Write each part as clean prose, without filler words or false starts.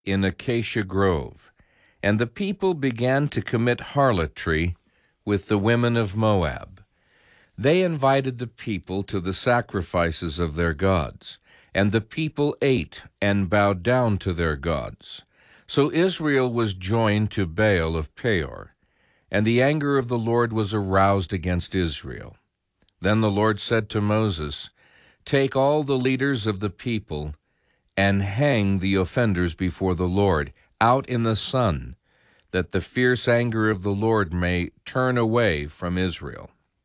in Acacia Grove, and the people began to commit harlotry with the women of Moab. They invited the people to the sacrifices of their gods, and the people ate and bowed down to their gods. So Israel was joined to Baal of Peor, and the anger of the Lord was aroused against Israel. Then the Lord said to Moses, "Take all the leaders of the people and hang the offenders before the Lord out in the sun, that the fierce anger of the Lord may turn away from Israel."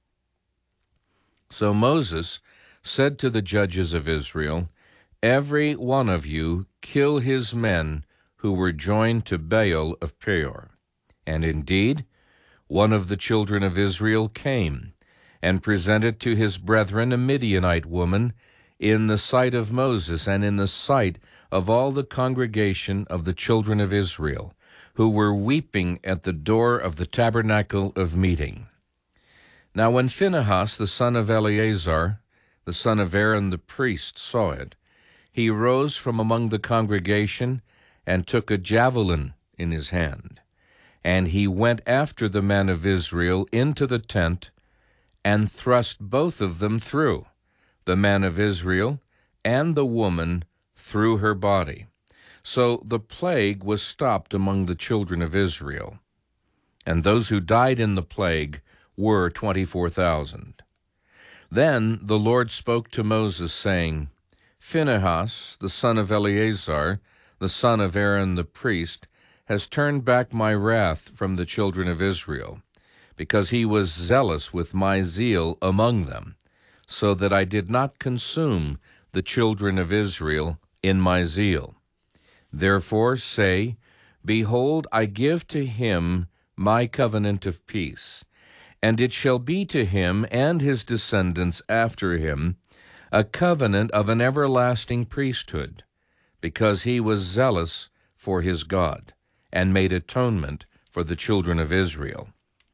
So Moses said to the judges of Israel, "Every one of you kill his men who were joined to Baal of Peor." And indeed, one of the children of Israel came and presented to his brethren a Midianite woman in the sight of Moses and in the sight of all the congregation of the children of Israel, who were weeping at the door of the tabernacle of meeting. Now when Phinehas, the son of Eleazar, the son of Aaron the priest, saw it, he rose from among the congregation and took a javelin in his hand. And he went after the men of Israel into the tent and thrust both of them through, the man of Israel and the woman through her body. So the plague was stopped among the children of Israel. And those who died in the plague were 24,000. Then the Lord spoke to Moses, saying, "Phinehas, the son of Eleazar, the son of Aaron the priest, has turned back my wrath from the children of Israel, because he was zealous with my zeal among them, so that I did not consume the children of Israel in my zeal. Therefore say, Behold, I give to him my covenant of peace, and it shall be to him and his descendants after him a covenant of an everlasting priesthood, because he was zealous for his God, and made atonement for the children of Israel."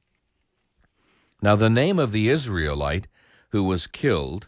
Now the name of the Israelite who was killed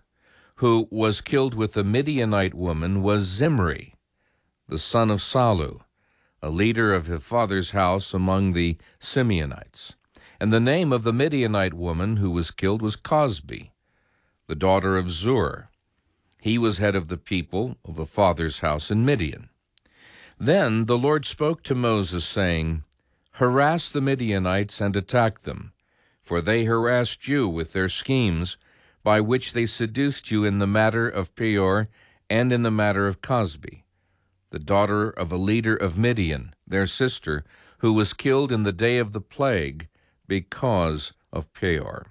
with the Midianite woman, was Zimri, the son of Salu, a leader of his father's house among the Simeonites. And the name of the Midianite woman who was killed was Cosbi, the daughter of Zur. He was head of the people of the father's house in Midian. Then the Lord spoke to Moses, saying, "Harass the Midianites and attack them, for they harassed you with their schemes, by which they seduced you in the matter of Peor and in the matter of Cosbi, the daughter of a leader of Midian, their sister, who was killed in the day of the plague because of Peor."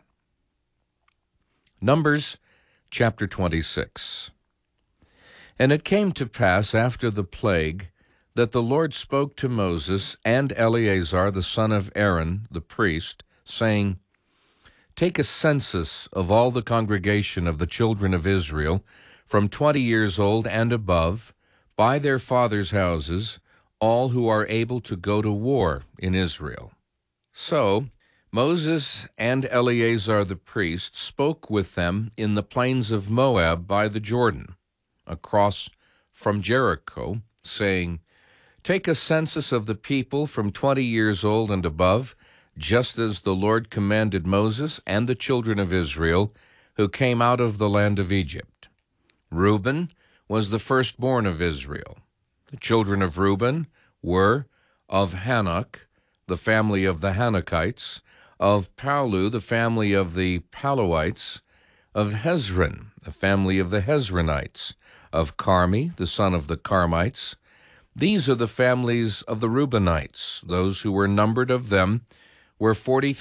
Numbers chapter 26. And it came to pass after the plague that the Lord spoke to Moses and Eleazar the son of Aaron the priest, saying, "Take a census of all the congregation of the children of Israel from 20 years old and above, by their fathers' houses, all who are able to go to war in Israel." So Moses and Eleazar the priest spoke with them in the plains of Moab by the Jordan, across from Jericho, saying, "Take a census of the people from 20 years old and above, just as the Lord commanded Moses and the children of Israel, who came out of the land of Egypt." Reuben was the firstborn of Israel. The children of Reuben were of Hanok, the family of the Hanokites, of Palu, the family of the Paluites, of Hezron, the family of the Hezronites, of Carmi, the son of the Carmites. These are the families of the Reubenites. Those who were numbered of them were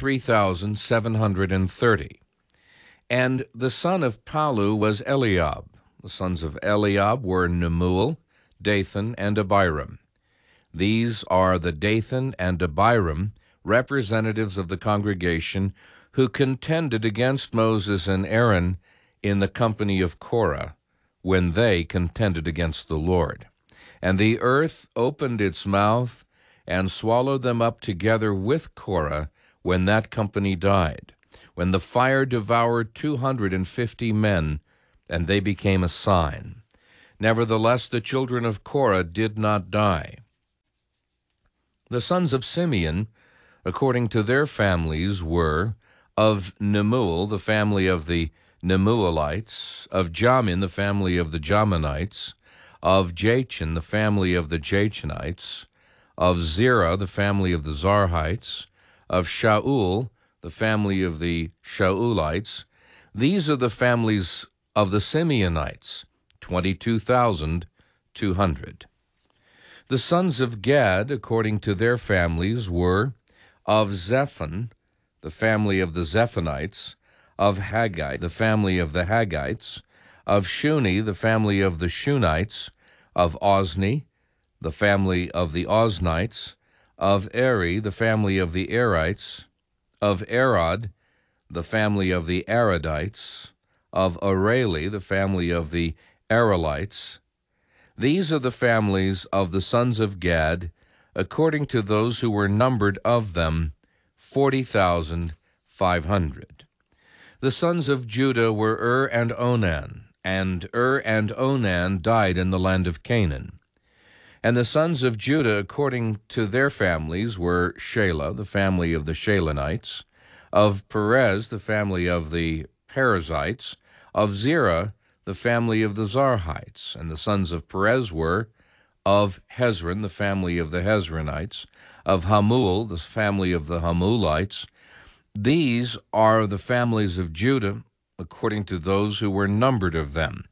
43,730. And the son of Palu was Eliab. The sons of Eliab were Nemuel, Dathan, and Abiram. These are the Dathan and Abiram, representatives of the congregation, who contended against Moses and Aaron in the company of Korah, when they contended against the Lord. And the earth opened its mouth and swallowed them up together with Korah when that company died, when the fire devoured 250 men, and they became a sign. Nevertheless, the children of Korah did not die. The sons of Simeon, according to their families, were of Nemuel, the family of the Nemuelites, of Jamin, the family of the Jaminites, of Jachin, the family of the Jachinites, of Zerah, the family of the Zarhites, of Shaul, the family of the Shaulites. These are the families of the Simeonites, 22,200. The sons of Gad, according to their families, were of Zephon, the family of the Zephonites, of Haggai, the family of the Haggites, of Shuni, the family of the Shunites, of Ozni, the family of the Oznites, of Eri, the family of the Erites, of Arad, the family of the Aradites, of Areli, the family of the Aralites. These are the families of the sons of Gad, according to those who were numbered of them, 40,500. The sons of Judah were and Onan, and and Onan died in the land of Canaan. And the sons of Judah, according to their families, were Shelah, the family of the Shelonites, of Perez, the family of the Perizzites, of Zerah, the family of the Zarhites. And the sons of Perez were of Hezron, the family of the Hezronites, of Hamul, the family of the Hamulites. These are the families of Judah, according to those who were numbered of them,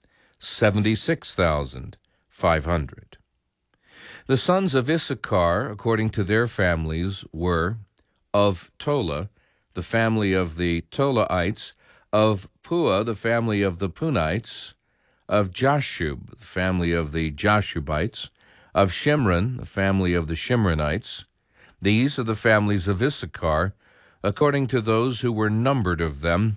76,500. The sons of Issachar, according to their families, were of Tola, the family of the Tolaites, of Pua, the family of the Punites, of Jashub, the family of the Jashubites, of Shimron, the family of the Shimronites. These are the families of Issachar, according to those who were numbered of them,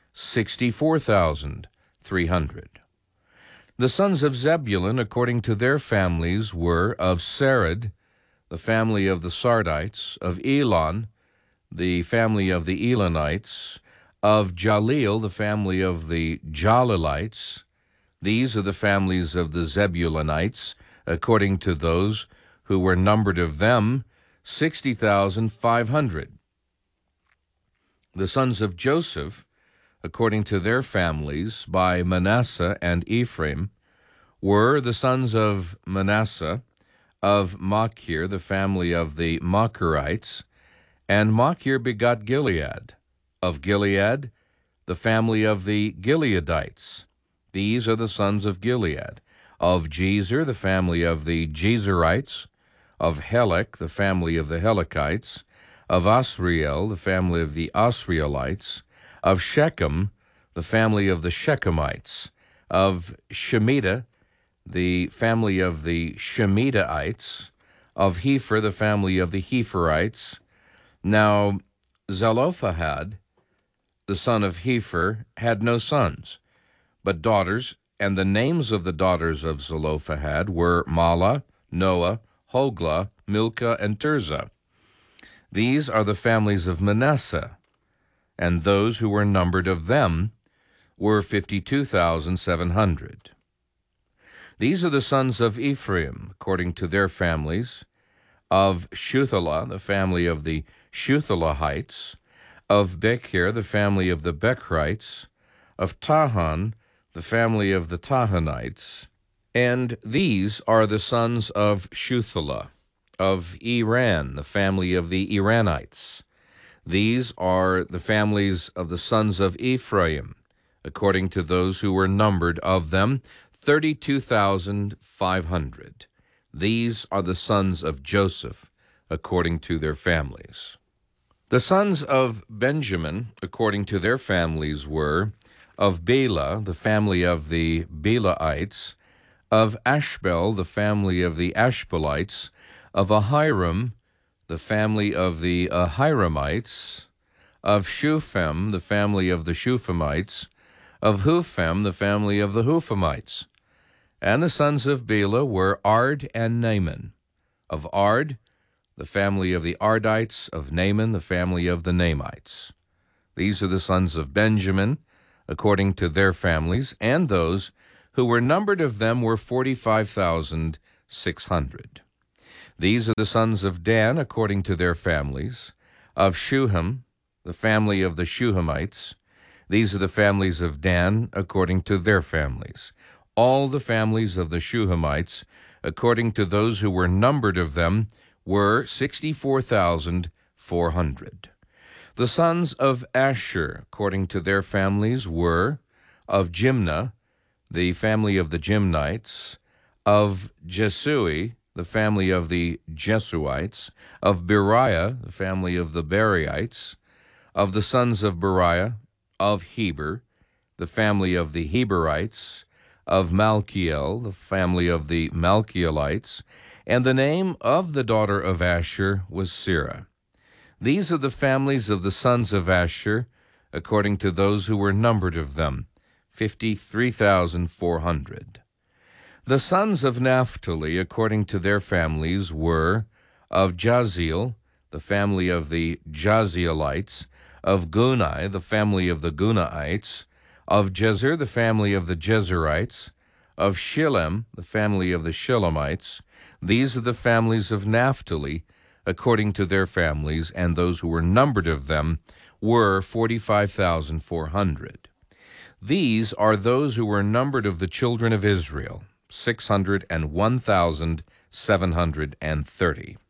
64,300. The sons of Zebulun, according to their families, were of Sarid, the family of the Sardites, of Elon, the family of the Elonites, of Jaleel, the family of the Jalilites. These are the families of the Zebulunites, according to those who were numbered of them, 60,500. The sons of Joseph, according to their families, by Manasseh and Ephraim, were the sons of Manasseh, of Machir, the family of the Machirites, and Machir begot Gilead. Of Gilead, the family of the Gileadites. These are the sons of Gilead. Of Jezer, the family of the Jezerites. Of Helek, the family of the Helekites. Of Asriel, the family of the Asrielites. Of Shechem, the family of the Shechemites. Of Shemitah, the family of the Shemitaites. Of Hepher, the family of the Hepherites. Now Zelophehad, the son of Hepher, had no sons, but daughters, and the names of the daughters of Zelophehad were Mahlah, Noah, Hoglah, Milcah, and Tirzah. These are the families of Manasseh, and those who were numbered of them were 52,700. These are the sons of Ephraim, according to their families, of Shuthelah, the family of the Shuthelahites, of Bechir, the family of the Bechrites, of Tahan, the family of the Tahanites. And these are the sons of Shuthelah, of Iran, the family of the Iranites. These are the families of the sons of Ephraim, according to those who were numbered of them, 32,500. These are the sons of Joseph, according to their families. The sons of Benjamin, according to their families, were of Bela, the family of the Belaites, of Ashbel, the family of the Ashbelites, of Ahiram, the family of the Ahiramites, of Shuphem, the family of the Shuphamites, of Huphem, the family of the Huphamites. And the sons of Bela were Ard and Naaman. Of Ard, the family of the Ardites, of Naaman, the family of the Naamites. These are the sons of Benjamin, according to their families, and those who were numbered of them were 45,600. These are the sons of Dan according to their families. Of Shuham, the family of the Shuhamites. These are the families of Dan according to their families. All the families of the Shuhamites, according to those who were numbered of them, were 64,400. The sons of Asher, according to their families, were of Jimnah, the family of the Jimnites, of Jesui, the family of the Jesuites, of Beriah, the family of the Beriites, of the sons of Beriah, of Heber, the family of the Heberites, of Malchiel, the family of the Malchielites, and the name of the daughter of Asher was Serah. These are the families of the sons of Asher, according to those who were numbered of them, 53,400. The sons of Naphtali, according to their families, were of Jaziel, the family of the Jazielites, of Gunai, the family of the Gunaites, of Jezer, the family of the Jezerites, of Shillem, the family of the Shillemites. These are the families of Naphtali, according to their families, and those who were numbered of them were 45,400. These are those who were numbered of the children of Israel, 601,730.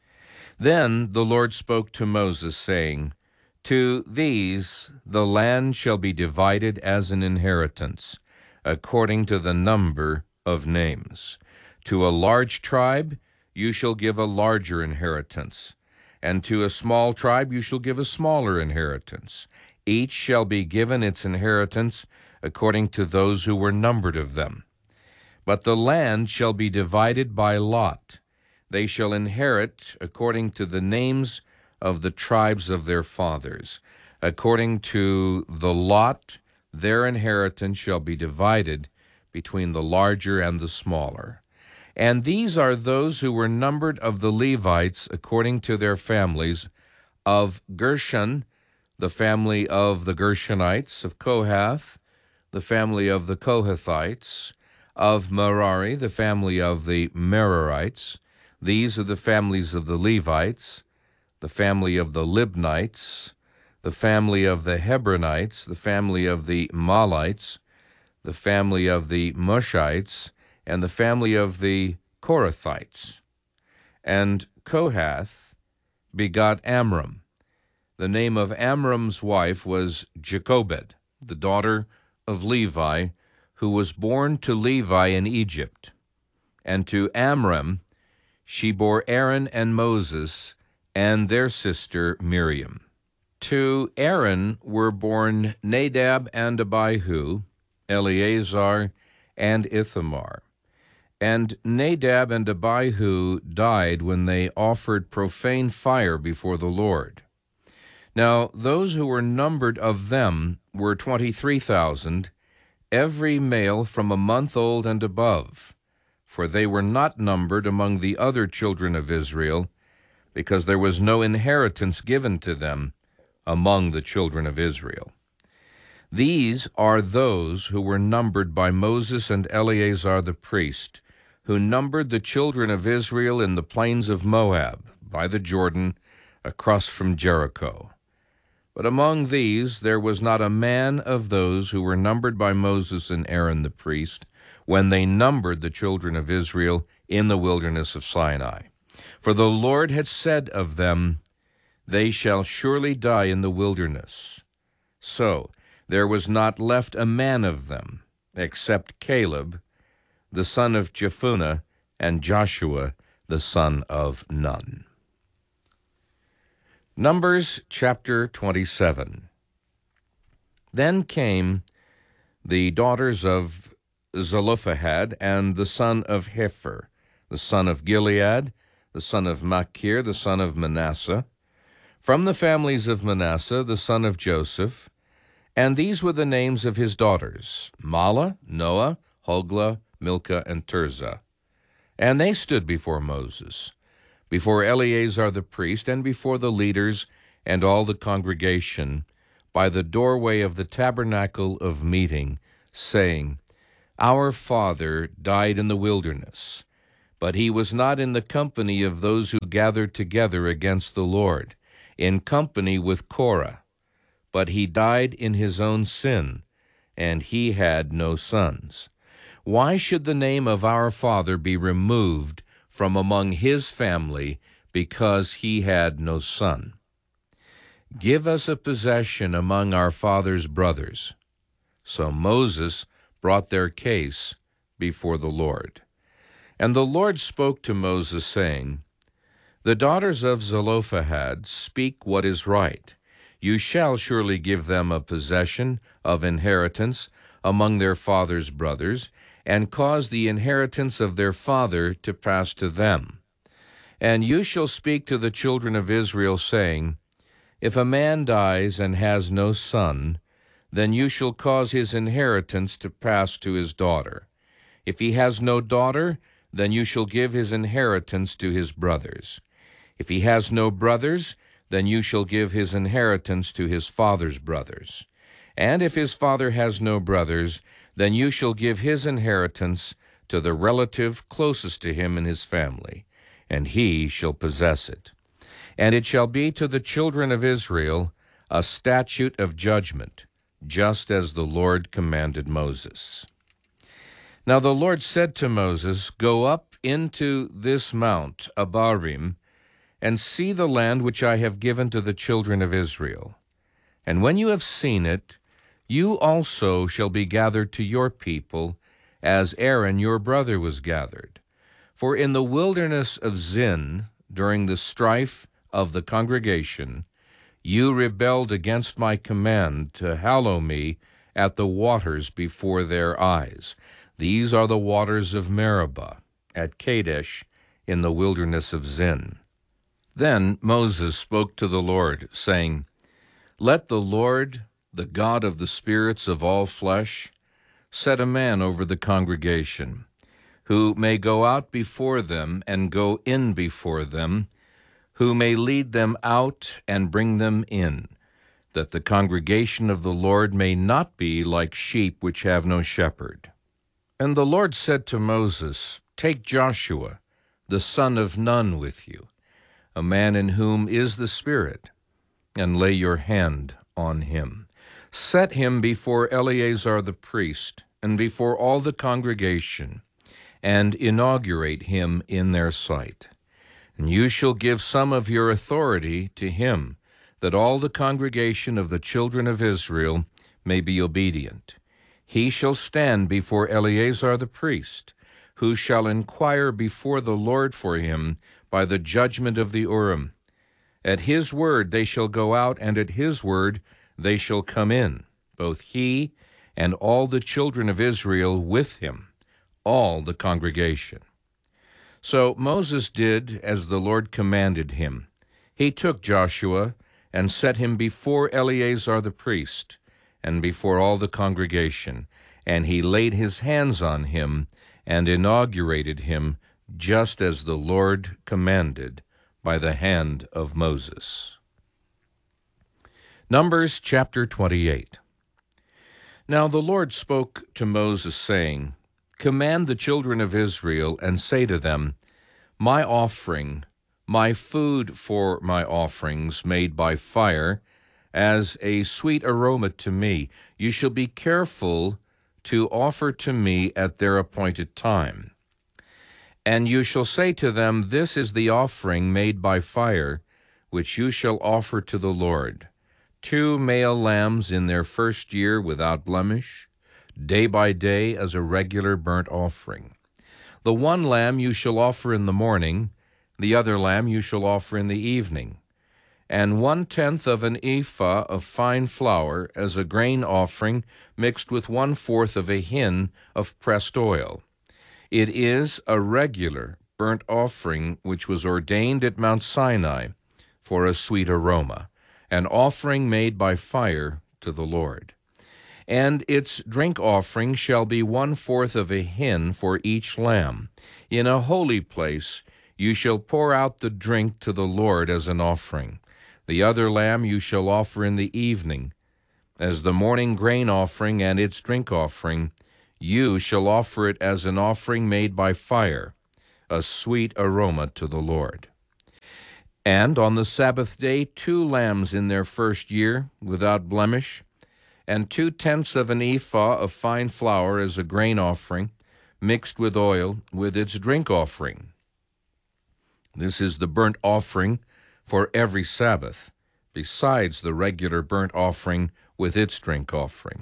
Then the Lord spoke to Moses, saying, To these the land shall be divided as an inheritance, according to the number of names. To a large tribe you shall give a larger inheritance, and to a small tribe you shall give a smaller inheritance. Each shall be given its inheritance according to those who were numbered of them. But the land shall be divided by lot. They shall inherit according to the names of the tribes of their fathers. According to the lot, their inheritance shall be divided between the larger and the smaller. And these are those who were numbered of the Levites according to their families, of Gershon, the family of the Gershonites, of Kohath, the family of the Kohathites, of Merari, the family of the Merarites. These are the families of the Levites, the family of the Libnites, the family of the Hebronites, the family of the Malites, the family of the Mushites, and the family of the Korathites. And Kohath begot Amram. The name of Amram's wife was Jochebed, the daughter of Levi, who was born to Levi in Egypt. And to Amram she bore Aaron and Moses and their sister Miriam. To Aaron were born Nadab and Abihu, Eleazar and Ithamar. And Nadab and Abihu died when they offered profane fire before the Lord. Now those who were numbered of them were 23,000, every male from a month old and above, for they were not numbered among the other children of Israel, because there was no inheritance given to them among the children of Israel. These are those who were numbered by Moses and Eleazar the priest, who numbered the children of Israel in the plains of Moab, by the Jordan, across from Jericho. But among these there was not a man of those who were numbered by Moses and Aaron the priest, when they numbered the children of Israel in the wilderness of Sinai. For the Lord had said of them, They shall surely die in the wilderness. So there was not left a man of them, except Caleb, the son of Jephunneh, and Joshua, the son of Nun. Numbers chapter 27. Then came the daughters of Zelophehad and the son of Hepher, the son of Gilead, the son of Machir, the son of Manasseh, from the families of Manasseh, the son of Joseph. And these were the names of his daughters, Mahlah, Noah, Hoglah, Milcah, and Tirzah. And they stood before Moses, before Eleazar the priest, and before the leaders and all the congregation, by the doorway of the tabernacle of meeting, saying, Our father died in the wilderness, But he was not in the company of those who gathered together against the Lord, in company with Korah. But he died in his own sin, and he had no sons. Why should the name of our father be removed from among his family because he had no son? Give us a possession among our father's brothers. So Moses brought their case before the Lord. And the Lord spoke to Moses, saying, The daughters of Zelophehad speak what is right. You shall surely give them a possession of inheritance among their father's brothers, and cause the inheritance of their father to pass to them. And you shall speak to the children of Israel, saying, If a man dies and has no son, then you shall cause his inheritance to pass to his daughter. If he has no daughter, then you shall give his inheritance to his brothers. If he has no brothers, then you shall give his inheritance to his father's brothers. And if his father has no brothers, then you shall give his inheritance to the relative closest to him in his family, and he shall possess it. And it shall be to the children of Israel a statute of judgment, just as the Lord commanded Moses. Now the Lord said to Moses, Go up into this mount, Abarim, and see the land which I have given to the children of Israel. And when you have seen it, you also shall be gathered to your people, as Aaron your brother was gathered. For in the wilderness of Zin, during the strife of the congregation, you rebelled against my command to hallow me at the waters before their eyes. These are the waters of Meribah, at Kadesh, in the wilderness of Zin. Then Moses spoke to the Lord, saying, Let the Lord, the God of the spirits of all flesh, set a man over the congregation, who may go out before them and go in before them, who may lead them out and bring them in, that the congregation of the Lord may not be like sheep which have no shepherd. And the Lord said to Moses, Take Joshua, the son of Nun, with you, a man in whom is the Spirit, and lay your hand on him. Set him before Eleazar the priest, and before all the congregation, and inaugurate him in their sight. And you shall give some of your authority to him, that all the congregation of the children of Israel may be obedient. He shall stand before Eleazar the priest, who shall inquire before the Lord for him by the judgment of the Urim. At his word they shall go out, and at his word they shall come in, both he and all the children of Israel with him, all the congregation. So Moses did as the Lord commanded him. He took Joshua and set him before Eleazar the priest, and before all the congregation, and he laid his hands on him and inaugurated him, just as the Lord commanded by the hand of Moses. Numbers chapter 28. Now the Lord spoke to Moses, saying, Command the children of Israel, and say to them, My offering, my food for my offerings made by fire, as a sweet aroma to me, you shall be careful to offer to me at their appointed time. And you shall say to them, This is the offering made by fire, which you shall offer to the Lord. 2 male lambs in their first year without blemish, day by day as a regular burnt offering. The one lamb you shall offer in the morning, the other lamb you shall offer in the evening. And 1/10 of an ephah of fine flour as a grain offering mixed with 1/4 of a hin of pressed oil. It is a regular burnt offering which was ordained at Mount Sinai for a sweet aroma, an offering made by fire to the Lord. And its drink offering shall be 1/4 of a hin for each lamb. In a holy place you shall pour out the drink to the Lord as an offering. The other lamb you shall offer in the evening, as the morning grain offering and its drink offering. You shall offer it as an offering made by fire, a sweet aroma to the Lord. And on the Sabbath day 2 lambs in their first year, without blemish, and 2/10 of an ephah of fine flour as a grain offering, mixed with oil, with its drink offering. This is the burnt offering for every Sabbath, besides the regular burnt offering with its drink offering.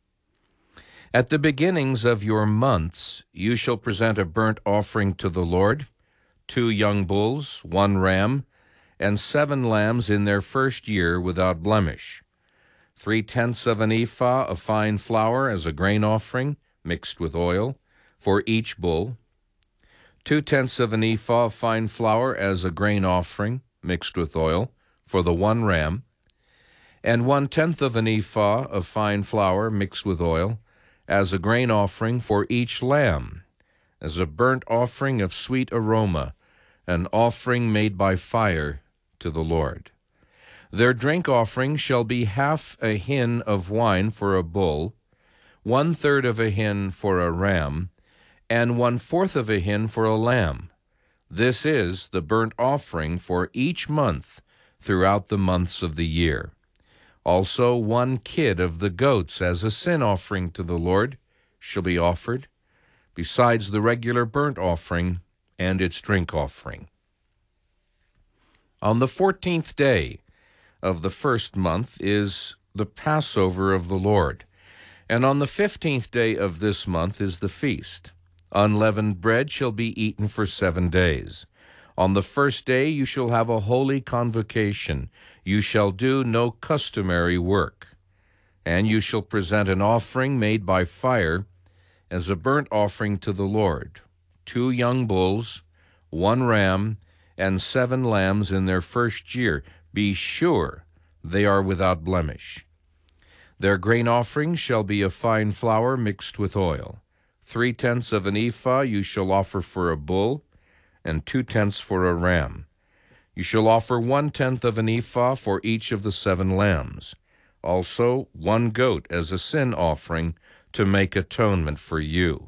At the beginnings of your months you shall present a burnt offering to the Lord, 2 young bulls, 1 ram, and 7 lambs in their first year without blemish, 3/10 of an ephah of fine flour as a grain offering, mixed with oil, for each bull, 2/10 of an ephah of fine flour as a grain offering, mixed with oil, for the 1 ram, and 1/10 of an ephah of fine flour mixed with oil, as a grain offering for each lamb, as a burnt offering of sweet aroma, an offering made by fire to the Lord. Their drink offering shall be half a hin of wine for a bull, 1/3 of a hin for a ram, and 1/4 of a hin for a lamb. This is the burnt offering for each month throughout the months of the year. Also 1 kid of the goats as a sin offering to the Lord shall be offered, besides the regular burnt offering and its drink offering. On the 14th day of the first month is the Passover of the Lord, and on the 15th day of this month is the feast. Unleavened bread shall be eaten for 7 days. On the first day you shall have a holy convocation. You shall do no customary work. And you shall present an offering made by fire as a burnt offering to the Lord, 2 young bulls, 1 ram, and 7 lambs in their first year. Be sure they are without blemish. Their grain offering shall be of fine flour mixed with oil. 3/10 of an ephah you shall offer for a bull, and 2/10 for a ram. You shall offer 1/10 of an ephah for each of the 7 lambs. Also 1 goat as a sin offering to make atonement for you.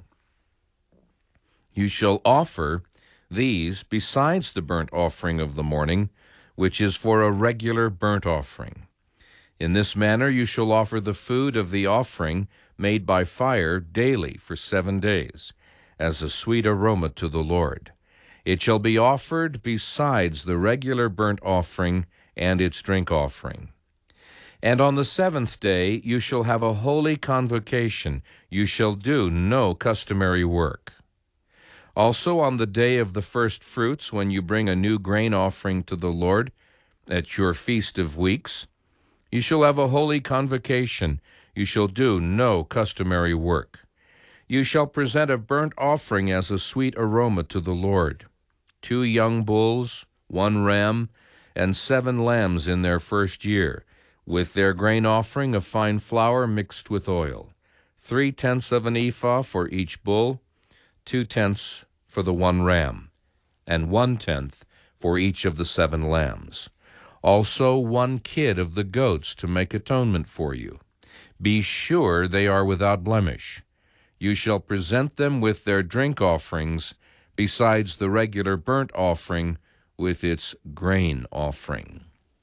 You shall offer these besides the burnt offering of the morning, which is for a regular burnt offering. In this manner you shall offer the food of the offering made by fire daily for 7 days, as a sweet aroma to the Lord. It shall be offered besides the regular burnt offering and its drink offering. And on the 7th day you shall have a holy convocation. You shall do no customary work. Also on the day of the first fruits, when you bring a new grain offering to the Lord at your feast of weeks, you shall have a holy convocation. You shall do no customary work. You shall present a burnt offering as a sweet aroma to the Lord, 2 young bulls, 1 ram, and 7 lambs in their first year, with their grain offering of fine flour mixed with oil, 3/10 of an ephah for each bull, 2/10 for the 1 ram, and 1/10 for each of the 7 lambs. Also 1 kid of the goats to make atonement for you. Be sure they are without blemish. You shall present them with their drink offerings, besides the regular burnt offering with its grain offering.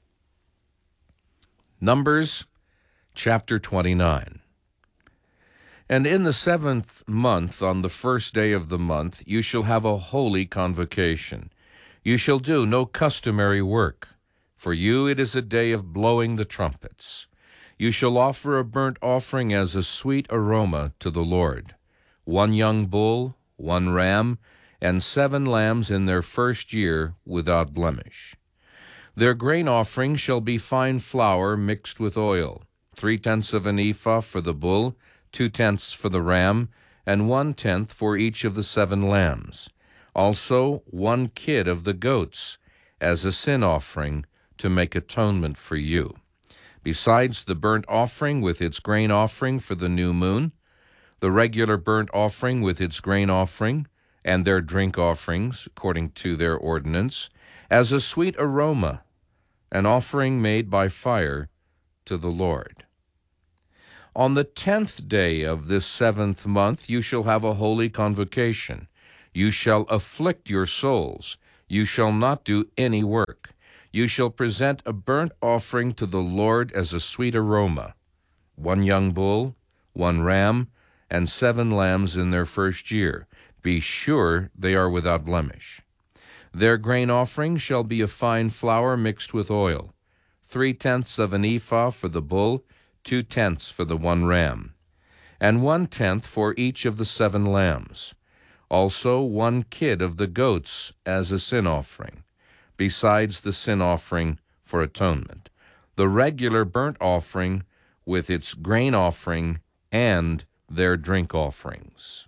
Numbers chapter 29. And in the 7th month, on the first day of the month, you shall have a holy convocation. You shall do no customary work. For you it is a day of blowing the trumpets. You shall offer a burnt offering as a sweet aroma to the Lord, 1 young bull, 1 ram, and 7 lambs in their first year without blemish. Their grain offering shall be fine flour mixed with oil, 3/10 of an ephah for the bull, 2/10 for the ram, and 1/10 for each of the 7 lambs. Also 1 kid of the goats as a sin offering to make atonement for you. Besides the burnt offering with its grain offering for the new moon, the regular burnt offering with its grain offering, and their drink offerings, according to their ordinance, as a sweet aroma, an offering made by fire to the Lord. On the 10th day of this 7th month you shall have a holy convocation. You shall afflict your souls. You shall not do any work. You shall present a burnt offering to the Lord as a sweet aroma, 1 young bull, 1 ram, and 7 lambs in their first year. Be sure they are without blemish. Their grain offering shall be a fine flour mixed with oil, 3/10 of an ephah for the bull, 2/10 for the 1 ram, and 1/10 for each of the 7 lambs. Also 1 kid of the goats as a sin offering, besides the sin offering for atonement, the regular burnt offering with its grain offering and their drink offerings.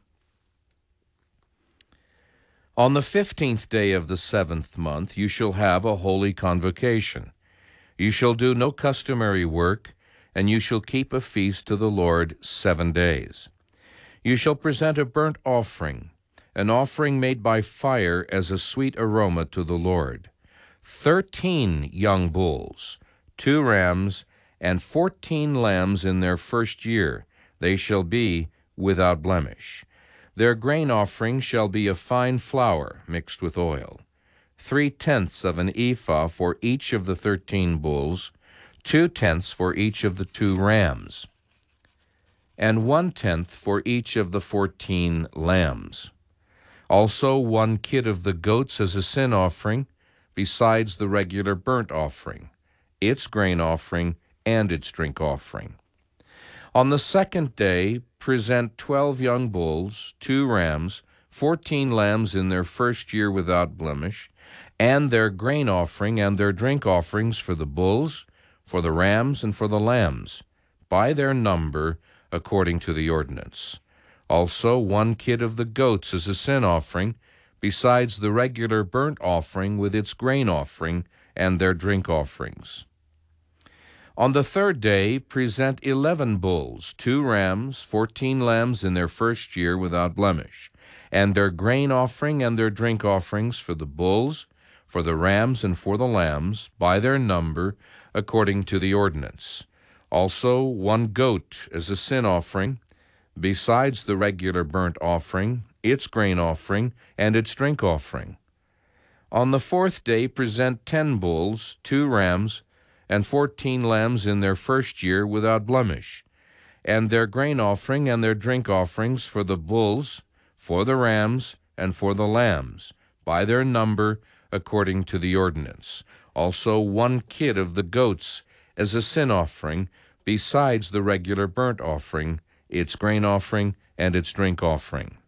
On the 15th day of the 7th month you shall have a holy convocation. You shall do no customary work, and you shall keep a feast to the Lord 7 days. You shall present a burnt offering, an offering made by fire as a sweet aroma to the Lord, 13 young bulls, 2 rams, and 14 lambs in their first year. They shall be without blemish. Their grain offering shall be a fine flour mixed with oil, 3/10 of an ephah for each of the 13 bulls, 2/10 for each of the 2 rams, and 1/10 for each of the 14 lambs. Also 1 kid of the goats as a sin offering, besides the regular burnt offering, its grain offering, and its drink offering. On the 2nd day, present 12 young bulls, 2 rams, 14 lambs in their first year without blemish, and their grain offering and their drink offerings for the bulls, for the rams, and for the lambs, by their number, according to the ordinance. Also 1 kid of the goats as a sin offering, besides the regular burnt offering with its grain offering and their drink offerings. On the 3rd day, present 11 bulls, 2 rams, 14 lambs in their first year without blemish, and their grain offering and their drink offerings for the bulls, for the rams, and for the lambs, by their number, according to the ordinance. Also 1 goat as a sin offering, besides the regular burnt offering, its grain offering, and its drink offering. On the 4th day, present 10 bulls, 2 rams, and 14 lambs in their first year without blemish, and their grain offering and their drink offerings for the bulls, for the rams, and for the lambs, by their number, according to the ordinance. Also 1 kid of the goats as a sin offering, besides the regular burnt offering, its grain offering, and its drink offering.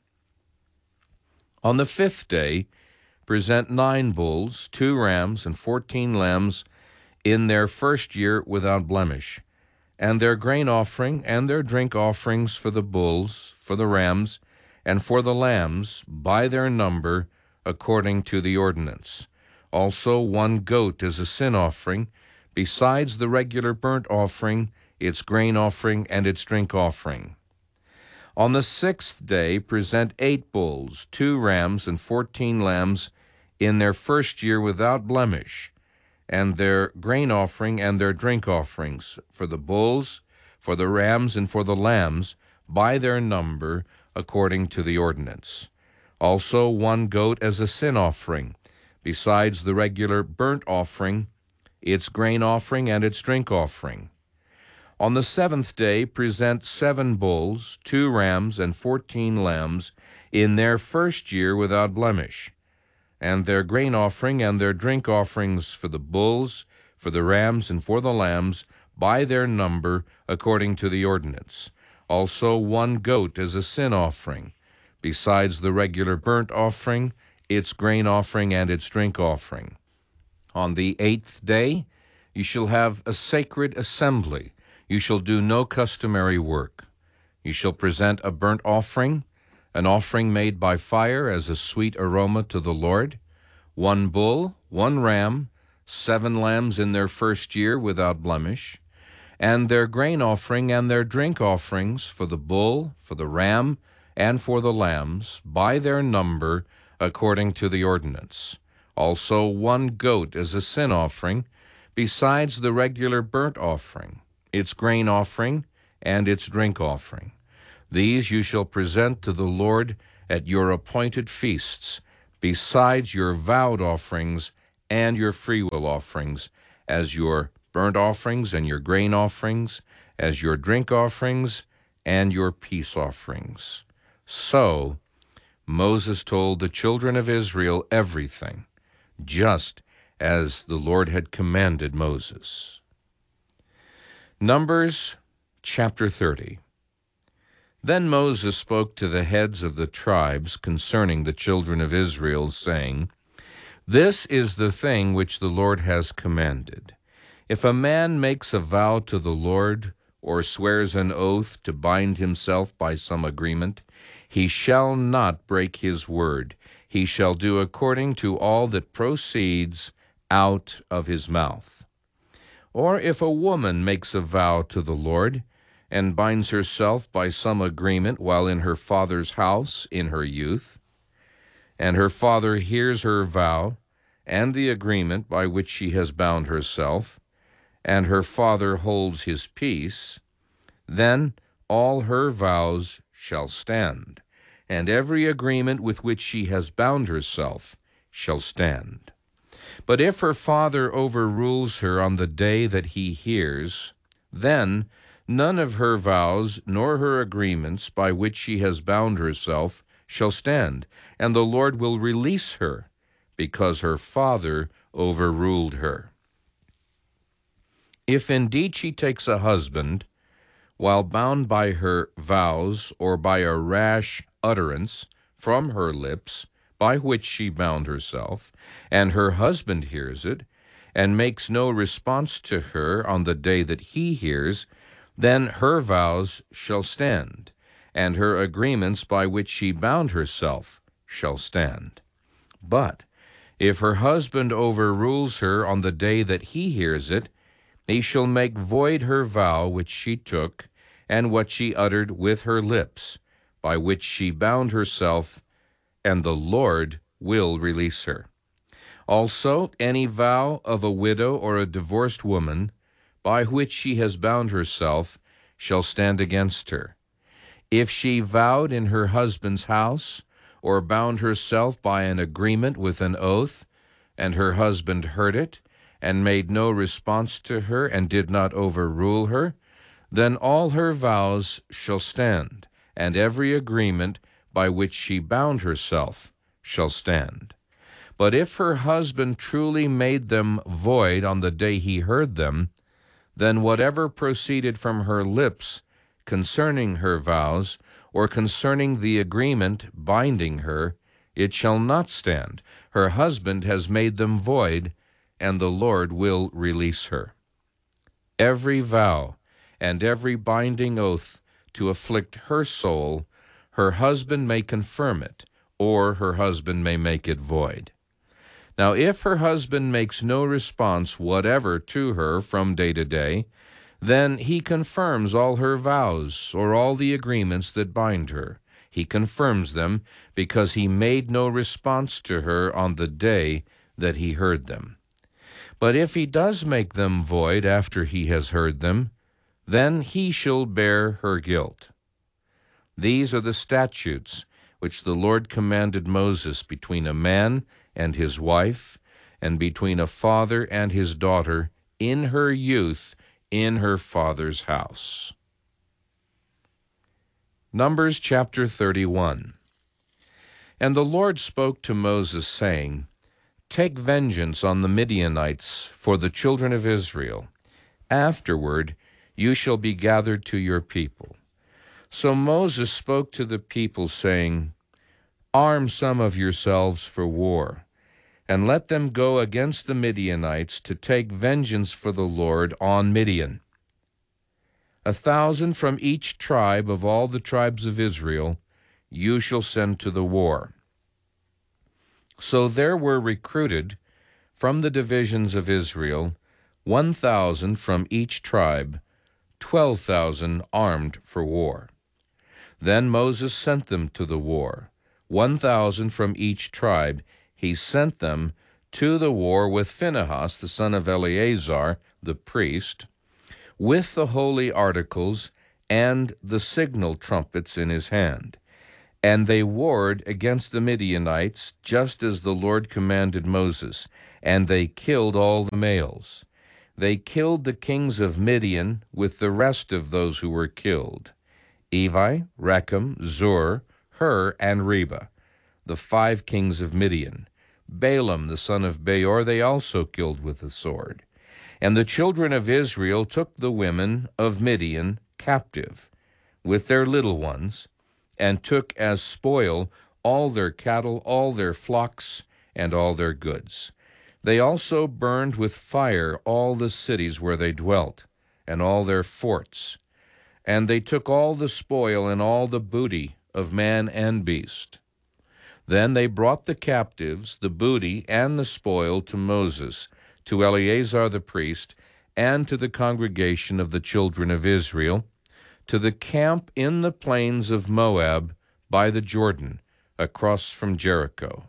On the 5th day, present 9 bulls, 2 rams, and 14 lambs in their first year without blemish, and their grain offering and their drink offerings for the bulls, for the rams, and for the lambs, by their number, according to the ordinance. Also 1 goat as a sin offering, besides the regular burnt offering, its grain offering, and its drink offering. On the 6th day, present 8 bulls, 2 rams, and 14 lambs in their first year without blemish, and their grain offering and their drink offerings for the bulls, for the rams, and for the lambs, by their number, according to the ordinance. Also 1 goat as a sin offering, besides the regular burnt offering, its grain offering, and its drink offering. On the 7th day, present 7 bulls, 2 rams, and 14 lambs in their first year without blemish, and their grain offering and their drink offerings for the bulls, for the rams, and for the lambs, by their number, according to the ordinance. Also 1 goat as a sin offering, besides the regular burnt offering, its grain offering, and its drink offering. On the 8th day, you shall have a sacred assembly. You shall do no customary work. You shall present a burnt offering, an offering made by fire as a sweet aroma to the Lord, 1 bull, 1 ram, 7 lambs in their first year without blemish, and their grain offering and their drink offerings for the bull, for the ram, and for the lambs, by their number, according to the ordinance. Also 1 goat as a sin offering, besides the regular burnt offering, its grain offering, and its drink offering. These you shall present to the Lord at your appointed feasts, besides your vowed offerings and your freewill offerings, as your burnt offerings and your grain offerings, as your drink offerings and your peace offerings. So Moses told the children of Israel everything, just as the Lord had commanded Moses. Numbers chapter 30. Then Moses spoke to the heads of the tribes concerning the children of Israel, saying, This is the thing which the Lord has commanded. If a man makes a vow to the Lord, or swears an oath to bind himself by some agreement, he shall not break his word. He shall do according to all that proceeds out of his mouth. Or if a woman makes a vow to the Lord, and binds herself by some agreement while in her father's house in her youth, and her father hears her vow and the agreement by which she has bound herself, and her father holds his peace, then all her vows shall stand, and every agreement with which she has bound herself shall stand. But if her father overrules her on the day that he hears, then none of her vows nor her agreements by which she has bound herself shall stand, and the Lord will release her, because her father overruled her. If indeed she takes a husband, while bound by her vows or by a rash utterance from her lips, by which she bound herself, and her husband hears it, and makes no response to her on the day that he hears, then her vows shall stand, and her agreements by which she bound herself shall stand. But if her husband overrules her on the day that he hears it, he shall make void her vow which she took, and what she uttered with her lips, by which she bound herself, and the Lord will release her. Also, any vow of a widow or a divorced woman, by which she has bound herself, shall stand against her. If she vowed in her husband's house, or bound herself by an agreement with an oath, and her husband heard it, and made no response to her, and did not overrule her, then all her vows shall stand, and every agreement by which she bound herself shall stand. But if her husband truly made them void on the day he heard them, then whatever proceeded from her lips concerning her vows, or concerning the agreement binding her, it shall not stand. Her husband has made them void, and the Lord will release her. Every vow and every binding oath to afflict her soul, her husband may confirm it, or her husband may make it void. Now, if her husband makes no response whatever to her from day to day, then he confirms all her vows or all the agreements that bind her. He confirms them because he made no response to her on the day that he heard them. But if he does make them void after he has heard them, then he shall bear her guilt. These are the statutes which the Lord commanded Moses between a man and his wife, and between a father and his daughter in her youth in her father's house. Numbers chapter 31. And the Lord spoke to Moses, saying, Take vengeance on the Midianites for the children of Israel. Afterward you shall be gathered to your people. So Moses spoke to the people, saying, Arm some of yourselves for war, and let them go against the Midianites to take vengeance for the Lord on Midian. 1,000 from each tribe of all the tribes of Israel you shall send to the war. So there were recruited from the divisions of Israel 1,000 from each tribe, 12,000 armed for war. Then Moses sent them to the war, 1,000 from each tribe. He sent them to the war with Phinehas, the son of Eleazar, the priest, with the holy articles and the signal trumpets in his hand. And they warred against the Midianites, just as the Lord commanded Moses, and they killed all the males. They killed the kings of Midian with the rest of those who were killed: Evi, Rechem, Zur, Hur, and Reba, the 5 kings of Midian. Balaam the son of Beor they also killed with the sword. And the children of Israel took the women of Midian captive, with their little ones, and took as spoil all their cattle, all their flocks, and all their goods. They also burned with fire all the cities where they dwelt, and all their forts. And they took all the spoil and all the booty of man and beast. Then they brought the captives, the booty, and the spoil to Moses, to Eleazar the priest, and to the congregation of the children of Israel, to the camp in the plains of Moab by the Jordan, across from Jericho.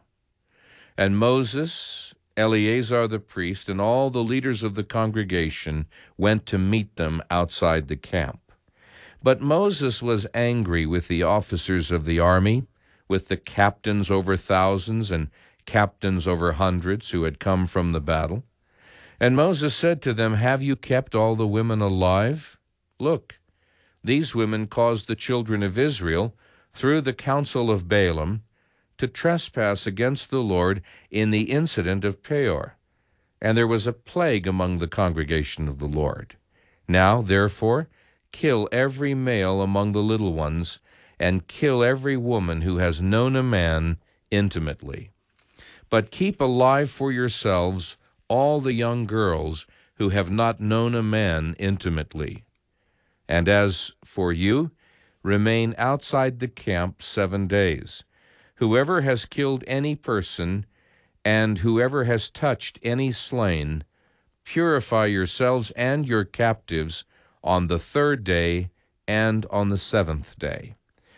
And Moses, Eleazar the priest, and all the leaders of the congregation went to meet them outside the camp. But Moses was angry with the officers of the army, with the captains over thousands and captains over hundreds who had come from the battle. And Moses said to them, "Have you kept all the women alive? Look, these women caused the children of Israel, through the counsel of Balaam, to trespass against the Lord in the incident of Peor. And there was a plague among the congregation of the Lord. Now, therefore, kill every male among the little ones, and kill every woman who has known a man intimately. But keep alive for yourselves all the young girls who have not known a man intimately. And as for you, remain outside the camp 7 days. Whoever has killed any person, and whoever has touched any slain, purify yourselves and your captives on the 3rd day and on the 7th day.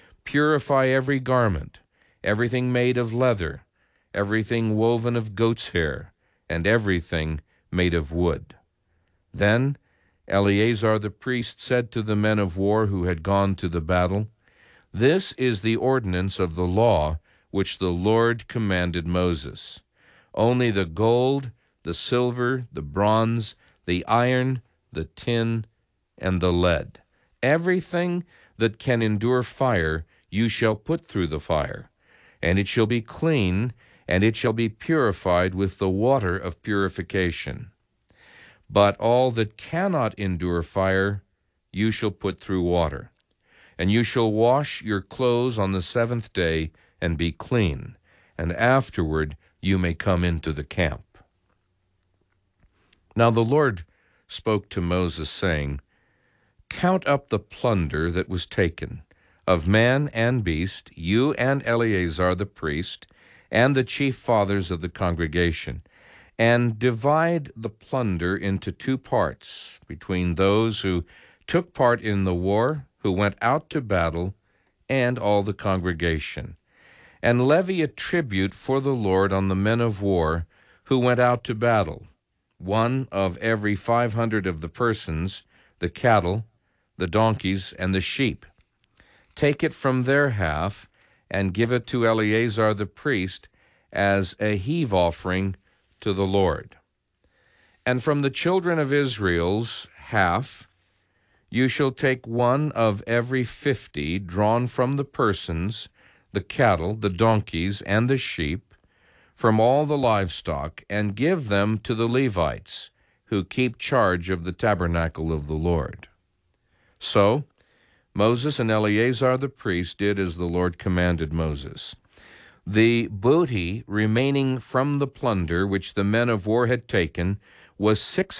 Purify every garment, everything made of leather, everything woven of goat's hair, and everything made of wood." Then Eleazar the priest said to the men of war who had gone to the battle, "This is the ordinance of the law which the Lord commanded Moses. Only the gold, the silver, the bronze, the iron, the tin, and the lead, everything that can endure fire, you shall put through the fire, and it shall be clean, and it shall be purified with the water of purification. But all that cannot endure fire, you shall put through water. And you shall wash your clothes on the 7th day and be clean, and afterward you may come into the camp." Now the Lord spoke to Moses, saying, "Count up the plunder that was taken, of man and beast, you and Eleazar the priest, and the chief fathers of the congregation, and divide the plunder into 2 parts, between those who took part in the war, who went out to battle, and all the congregation. And levy a tribute for the Lord on the men of war who went out to battle, 1 of every 500 of the persons, the cattle, the donkeys, and the sheep. Take it from their half, and give it to Eleazar the priest as a heave offering to the Lord. And from the children of Israel's half, you shall take 1 of every 50 drawn from the persons, the cattle, the donkeys, and the sheep, from all the livestock, and give them to the Levites, who keep charge of the tabernacle of the Lord." So Moses and Eleazar the priest did as the Lord commanded Moses. The booty remaining from the plunder which the men of war had taken was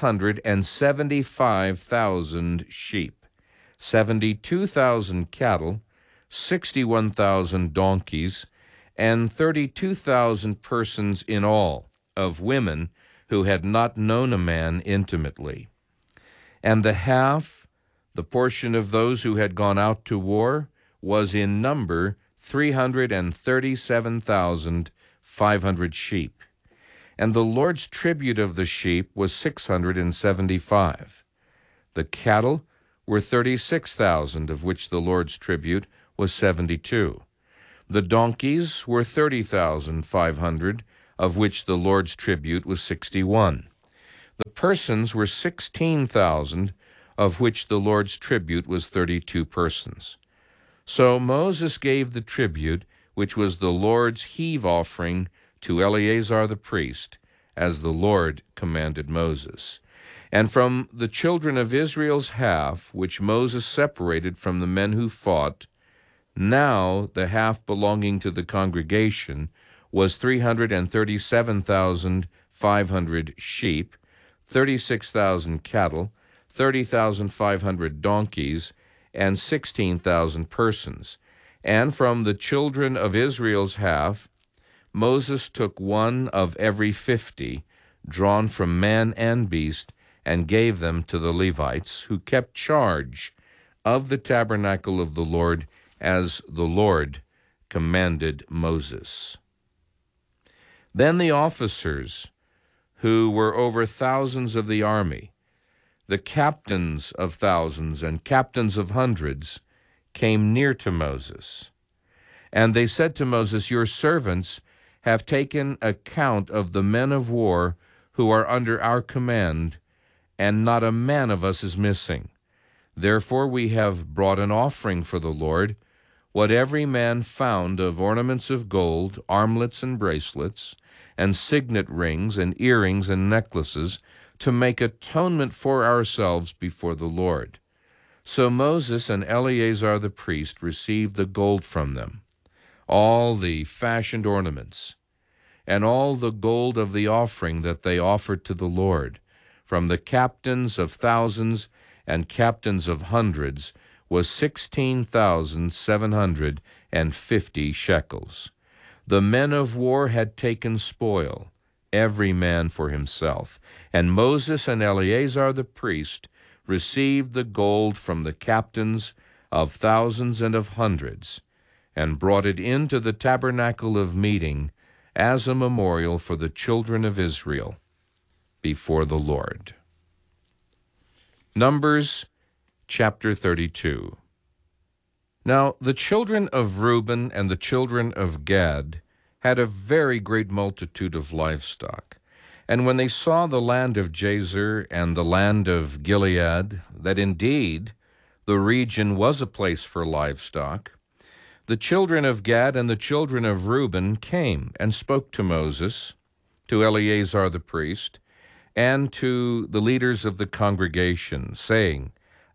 675,000 sheep, 72,000 cattle, 61,000 donkeys, and 32,000 persons in all, of women who had not known a man intimately. And the half, the portion of those who had gone out to war, was in number 337,500 sheep. And the Lord's tribute of the sheep was 675. The cattle were 36,000, of which the Lord's tribute was 72. The donkeys were 30,500, of which the Lord's tribute was 61. The persons were 16,000, of which the Lord's tribute was 32 persons. So Moses gave the tribute, which was the Lord's heave offering, to Eleazar the priest, as the Lord commanded Moses. And from the children of Israel's half, which Moses separated from the men who fought, now the half belonging to the congregation was 337,500 sheep, 36,000 cattle, 30,500 donkeys, and 16,000 persons. And from the children of Israel's half, Moses took one of every 50, drawn from man and beast, and gave them to the Levites, who kept charge of the tabernacle of the Lord, as the Lord commanded Moses. Then the officers, who were over thousands of the army, the captains of thousands and captains of hundreds, came near to Moses. And they said to Moses, "Your servants have taken account of the men of war who are under our command, and not a man of us is missing. Therefore we have brought an offering for the Lord, what every man found of ornaments of gold, armlets and bracelets, and signet rings and earrings and necklaces, to make atonement for ourselves before the Lord." So Moses and Eleazar the priest received the gold from them, all the fashioned ornaments, and all the gold of the offering that they offered to the Lord, from the captains of thousands and captains of hundreds, was 16,750 shekels. The men of war had taken spoil, every man for himself, and Moses and Eleazar the priest received the gold from the captains of thousands and of hundreds, and brought it into the tabernacle of meeting as a memorial for the children of Israel before the Lord. Numbers chapter 32. Now the children of Reuben and the children of Gad had a very great multitude of livestock. And when they saw the land of Jazer and the land of Gilead, that indeed the region was a place for livestock, the children of Gad and the children of Reuben came and spoke to Moses, to Eleazar the priest, and to the leaders of the congregation, saying,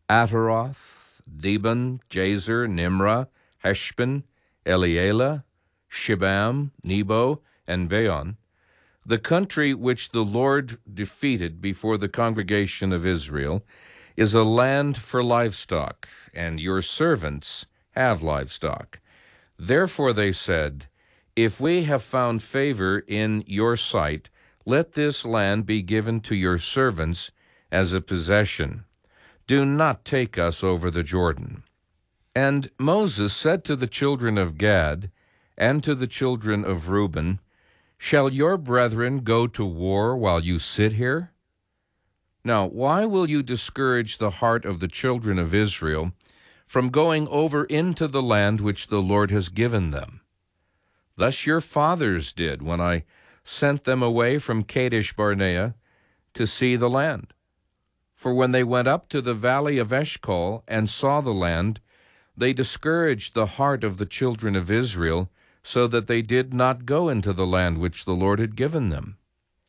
Ataroth, Dibon, Jazer, Nimrah, Heshbon, Elealeh, Shibam, Nebo, and Beon, the country which the Lord defeated before the congregation of Israel, is a land for livestock, and your servants have livestock. Therefore they said, If we have found favor in your sight, let this land be given to your servants as a possession. Do not take us over the Jordan. And Moses said to the children of Gad and to the children of Reuben, Shall your brethren go to war while you sit here? Now, why will you discourage the heart of the children of Israel from going over into the land which the Lord has given them? Thus your fathers did when I sent them away from Kadesh Barnea to see the land. For when they went up to the valley of Eshcol and saw the land, they discouraged the heart of the children of Israel, so that they did not go into the land which the Lord had given them.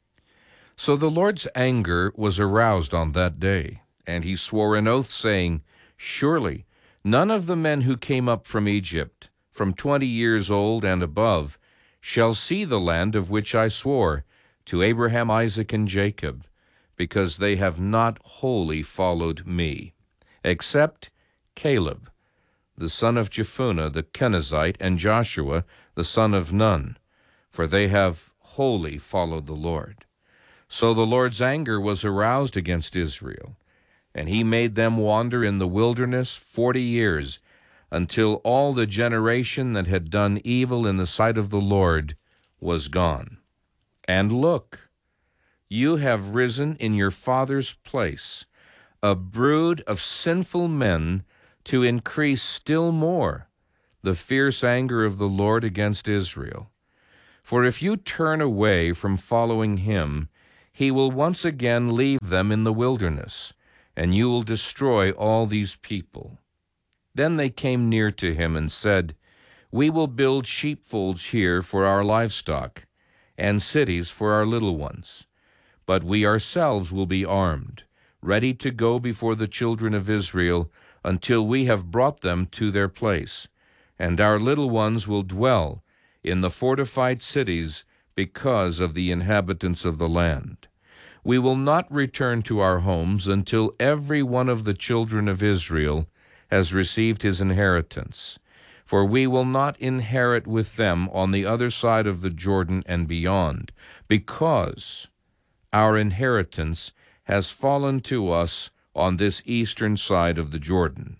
So the Lord's anger was aroused on that day, and he swore an oath, saying, Surely none of the men who came up from Egypt, from 20 years old and above, shall see the land of which I swore to Abraham, Isaac, and Jacob, because they have not wholly followed me, except Caleb, the son of Jephunneh the Kenizzite, and Joshua, the son of Nun, for they have wholly followed the Lord. So the Lord's anger was aroused against Israel, and he made them wander in the wilderness 40 years, until all the generation that had done evil in the sight of the Lord was gone. And look, you have risen in your father's place, a brood of sinful men, to increase still more, the fierce anger of the Lord against Israel. For if you turn away from following him, he will once again leave them in the wilderness, and you will destroy all these people." Then they came near to him and said, "We will build sheepfolds here for our livestock, and cities for our little ones. But we ourselves will be armed, ready to go before the children of Israel until we have brought them to their place, and our little ones will dwell in the fortified cities because of the inhabitants of the land. We will not return to our homes until every one of the children of Israel has received his inheritance, for we will not inherit with them on the other side of the Jordan and beyond, because our inheritance has fallen to us on this eastern side of the Jordan."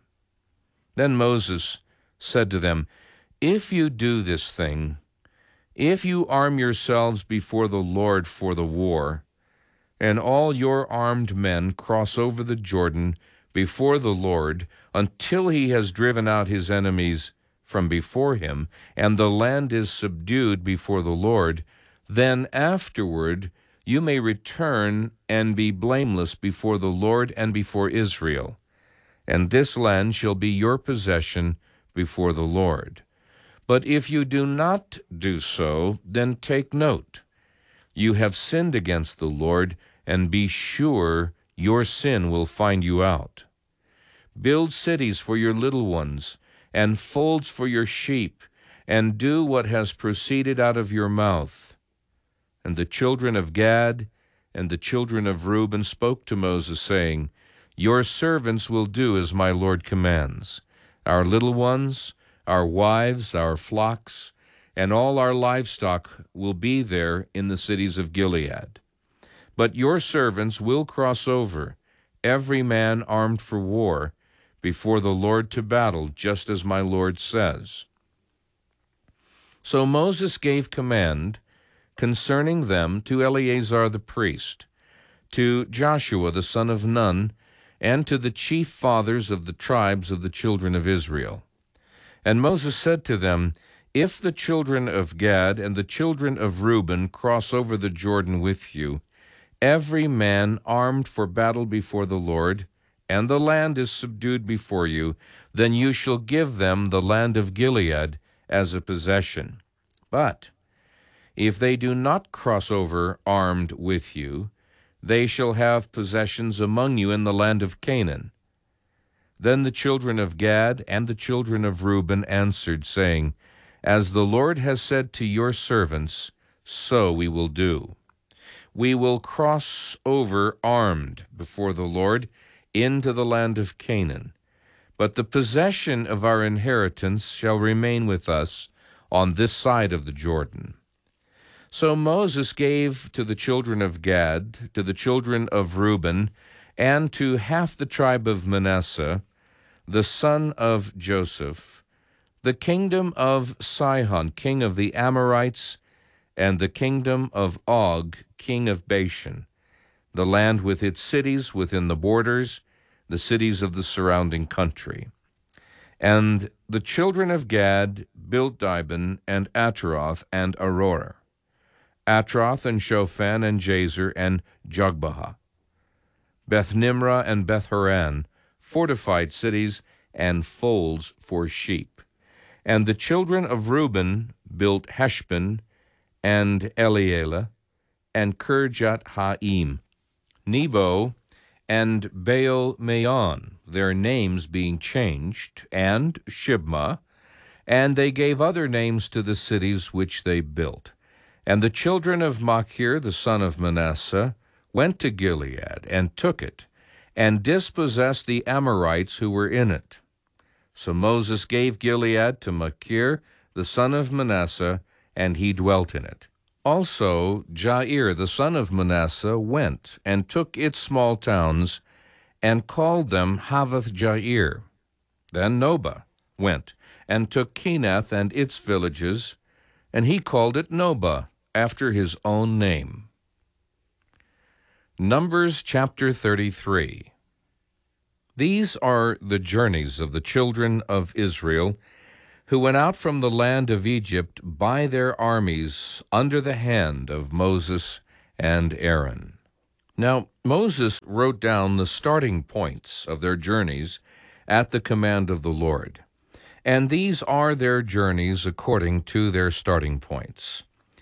Then Moses said to them, "If you do this thing, if you arm yourselves before the Lord for the war, and all your armed men cross over the Jordan before the Lord until he has driven out his enemies from before him, and the land is subdued before the Lord, then afterward you may return and be blameless before the Lord and before Israel, and this land shall be your possession before the Lord. But if you do not do so, then take note. You have sinned against the Lord, and be sure your sin will find you out. Build cities for your little ones, and folds for your sheep, and do what has proceeded out of your mouth." And the children of Gad and the children of Reuben spoke to Moses, saying, "Your servants will do as my Lord commands. Our little ones, our wives, our flocks, and all our livestock will be there in the cities of Gilead. But your servants will cross over, every man armed for war, before the Lord to battle, just as my Lord says." So Moses gave command concerning them to Eleazar the priest, to Joshua the son of Nun, and to the chief fathers of the tribes of the children of Israel. And Moses said to them, "If the children of Gad and the children of Reuben cross over the Jordan with you, every man armed for battle before the Lord, and the land is subdued before you, then you shall give them the land of Gilead as a possession. But if they do not cross over armed with you, they shall have possessions among you in the land of Canaan." Then the children of Gad and the children of Reuben answered, saying, "As the Lord has said to your servants, so we will do. We will cross over armed before the Lord into the land of Canaan, but the possession of our inheritance shall remain with us on this side of the Jordan." So Moses gave to the children of Gad, to the children of Reuben, and to half the tribe of Manasseh, the son of Joseph, the kingdom of Sihon, king of the Amorites, and the kingdom of Og, king of Bashan, the land with its cities within the borders, the cities of the surrounding country. And the children of Gad built Dibon and Ataroth and Aroer, Atroth and Shophan and Jazer and Jogbehah, Beth Nimrah and Beth Haran, fortified cities and folds for sheep. And the children of Reuben built Heshbon and Elealeh and Kirjath Haim, Nebo and Baal Meon, their names being changed, and Shibmah, and they gave other names to the cities which they built. And the children of Machir, the son of Manasseh, went to Gilead and took it, and dispossessed the Amorites who were in it. So Moses gave Gilead to Machir, the son of Manasseh, and he dwelt in it. Also Jair, the son of Manasseh, went and took its small towns, and called them Havoth Jair. Then Nobah went and took Kenath and its villages, and he called it Nobah, after his own name. Numbers chapter 33. These are the journeys of the children of Israel who went out from the land of Egypt by their armies under the hand of Moses and Aaron. Now, Moses wrote down the starting points of their journeys at the command of the Lord, and these are their journeys according to their starting points.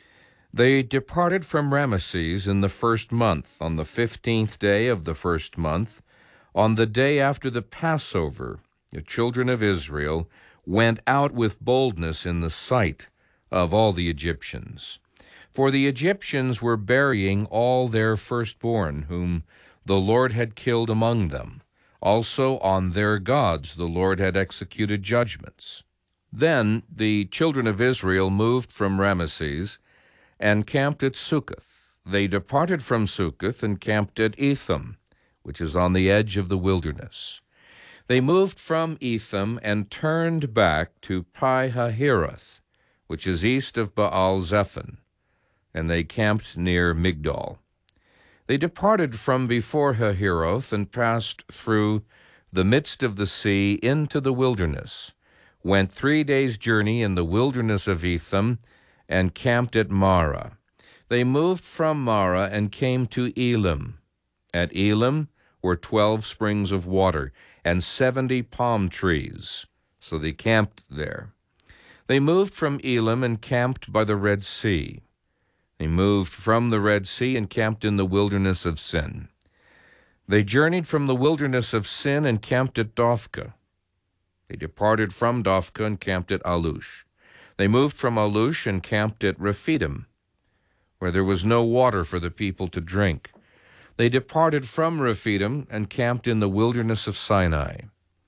They departed from Ramesses in the first month, on the 15th day of the first month. On the day after the Passover, the children of Israel went out with boldness in the sight of all the Egyptians. For the Egyptians were burying all their firstborn, whom the Lord had killed among them. Also on their gods the Lord had executed judgments. Then the children of Israel moved from Ramesses and camped at Succoth. They departed from Succoth and camped at Etham, which is on the edge of the wilderness. They moved from Etham and turned back to Pi-hahiroth, which is east of Baal-zephon, and they camped near Migdol. They departed from before Hahiroth and passed through the midst of the sea into the wilderness, went 3 days' journey in the wilderness of Etham, and camped at Marah. They moved from Marah and came to Elim. At Elim were 12 springs of water and 70 palm trees, so they camped there. They moved from Elim and camped by the Red Sea. They moved from the Red Sea and camped in the wilderness of Sin. They journeyed from the wilderness of Sin and camped at Dophkah. They departed from Dophkah and camped at Alush. They moved from Alush and camped at Rephidim, where there was no water for the people to drink. They departed from Rephidim and camped in the wilderness of Sinai.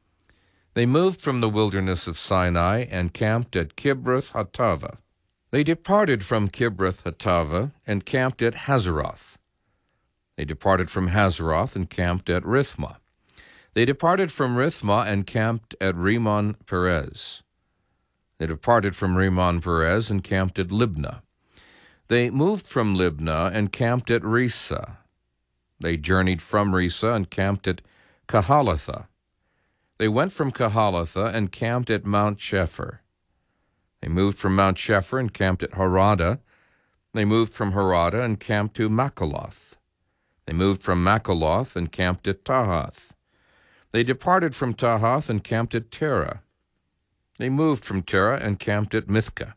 They moved from the wilderness of Sinai and camped at Kibroth Hattava. They departed from Kibroth Hattava and camped at Hazeroth. They departed from Hazeroth and camped at Rithmah. They departed from Rithmah and camped at Rimmon Perez. They departed from Rimmon Perez and camped at Libnah. They moved from Libnah and camped at Risa. They journeyed from Risa and camped at Kahalatha. They went from Kahalatha and camped at Mount Shepher. They moved from Mount Shepher and camped at Harada. They moved from Harada and camped to Makaloth. They moved from Makaloth and camped at Tahath. They departed from Tahath and camped at Terah. They moved from Terah and camped at Mithkah.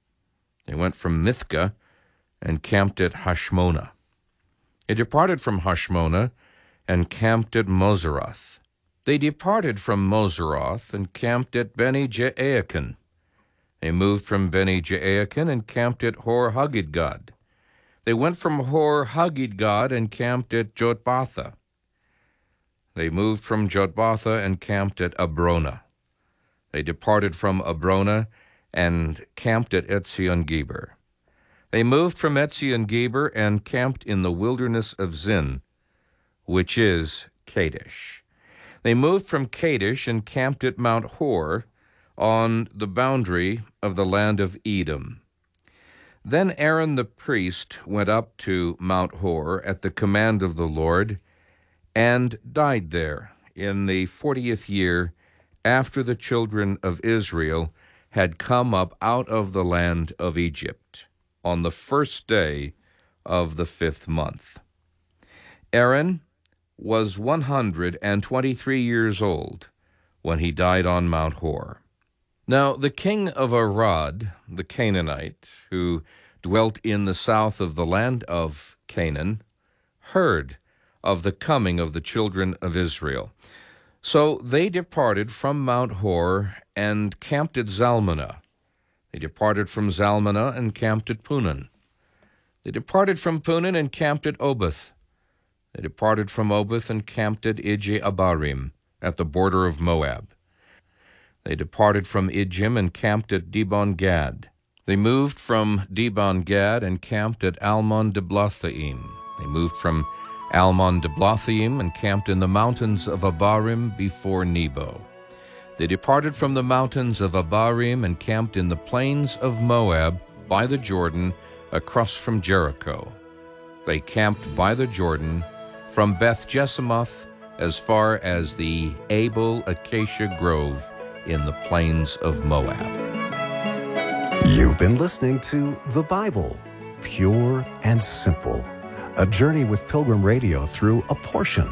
They went from Mithkah and camped at Hashmonah. They departed from Hashmonah and camped at Moseroth. They departed from Moseroth and camped at Beni Jaakan. They moved from Beni Jaakan and camped at Hor Haggidgad. They went from Hor Haggidgad and camped at Jotbatha. They moved from Jotbatha and camped at Abrona. They departed from Abrona and camped at Etzion-Geber. They moved from Etzion-Geber and camped in the wilderness of Zin, which is Kadesh. They moved from Kadesh and camped at Mount Hor on the boundary of the land of Edom. Then Aaron the priest went up to Mount Hor at the command of the Lord and died there in the 40th year after the children of Israel had come up out of the land of Egypt, on the first day of the 5th month. Aaron was 123 years old when he died on Mount Hor. Now the king of Arad, the Canaanite, who dwelt in the south of the land of Canaan, heard of the coming of the children of Israel. So they departed from Mount Hor and camped at Zalmunna. They departed from Zalmunna and camped at Punon. They departed from Punon and camped at Oboth. They departed from Oboth and camped at Ije-Abarim, at the border of Moab. They departed from Ijim and camped at Dibon-Gad. They moved from Dibon-Gad and camped at Almon-Diblathaim. They moved from Almon-Diblathaim and camped in the mountains of Abarim before Nebo. They departed from the mountains of Abarim and camped in the plains of Moab by the Jordan across from Jericho. They camped by the Jordan from Beth-Jesimoth as far as the Abel Acacia Grove in the plains of Moab. You've been listening to The Bible, Pure and Simple, a journey with Pilgrim Radio through a portion